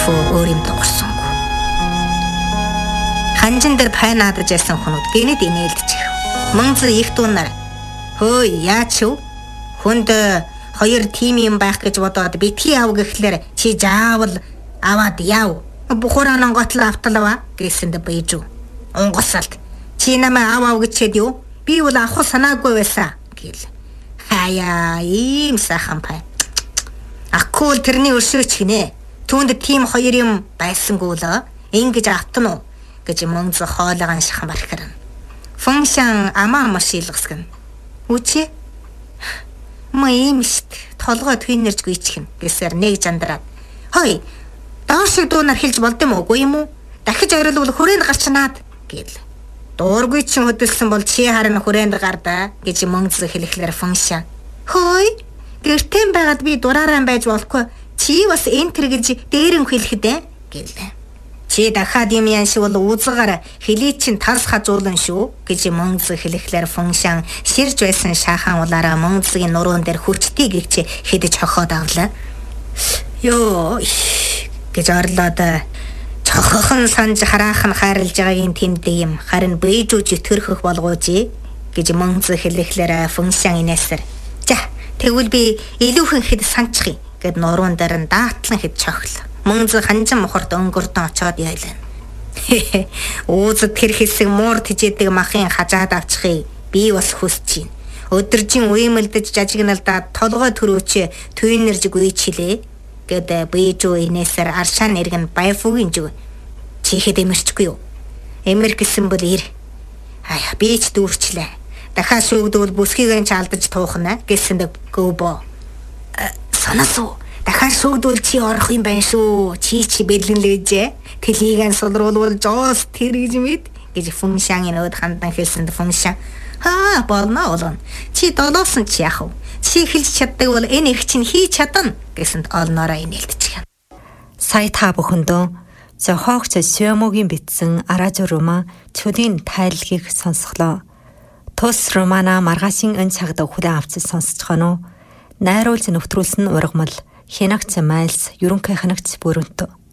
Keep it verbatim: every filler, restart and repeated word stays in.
Тфу өөр юм дуурсангүй. Ханжин дээр пай наадаж ясан хүнүүд гинэд инээлдчих. Мөнзө их дунаар хөөе яач юу? Хүнд хоёр тим юм байх гэж бодоод битгий ав гэхлээр чи заавал аваад яв. Бухураан готлоо авталва гэсэнд бийжүү. Онгосалт чи намайг ав ав гэчээд юу? Би бол авах санаагүй байсан гэл. Хаяа ийм сайхан пай. Акул тэрний өршөөч гинэ. Түүнд тим хоёр юм байсангүй л ингэж автна уу гэж мөнзө хоолойгон шахан бархирна. Функшн амаа машилгасгэн. Үчи ма ийм шít толгой твинэрж гүйчихнэ гэсээр нэг жандраад. Хой доош дуунаар хэлж болд юм уугүй юм уу? Дахиж орилвол хүрээнд гарчнаад гэл. Дуургүй чин хөдөлсөн бол чи харин хүрээнд гардаа гэж мөнзө хэлэхлээр функшн. Хой гэртэн байгаад би дураараа байж болохгүй. Чи бас энтер гэж дээрэн хэлэхдээ гэлээ. Чи дахиад юм яан шиг бол узгаар хэлий чин тас хазуулан шүү гэж мөнзө хэлэхлээр функшн сэрж байсан шаахан улаараа мөнзгийн нуруунд дээр хүчтэй гихч хэдэж хохоод авлаа. Йоо гэж орлоод цохохон санж хараахан хайрлж байгаагийн тэмдэг юм харин бийжүүж төрхөх болгооч гэж мөнзө хэлэхлээр функшн инээсэр. За тэгвэл би илүүхэн хэд санчих юм гэд нуруунд дээр нь даатлан хэд чохлоо. Мөнзө ханжин мохорт өнгөртөн очоод яйлаа. Уузд тэр хэсэг муур тижээдэг махын хажаад авчихъя. Би бас хүсэж байна. Өдөржин уймэлдэж жажигналдаад толгой төрөөч түйнэрж гүйчлээ гэд бийжүү инээсэр аршаа нэргэн байфуугийн зүг. Чихэд эмэрчгүй юу? Эмэр гэсэн бол ир. Ая би ч дүүрчлээ. Дахиад шүүгдвэл бүсгийг нь чалдаж туухна гэсэнд гөөбөө. Санасуу дахиад шүүгдвэл чи орох юм байна шүү. Чи чи бэлэнлээжээ. Тэлийг нь сулруулвал жоос тэр гэж мэд гэж функшн нөд хандан хэлсэнд функшн. Аа болно олон. Чи долоосон чи яах вэ? Чи хэлж чаддаг бол энэ их чинь хийж чадна гэсэнд олноороо инээлдчих. Сая та бүхэндөө зохиогч Сёмогийн бичсэн Аражу роман Чүдийн тайлгийг сонсголоо. Тус романа маргаашийн өн цагт хүлээн авч сонсож гоноо. Найруулж нөтрүүлсэн ургамал Хянагч Майлс ерөнхий хянагч Бүрэнтө.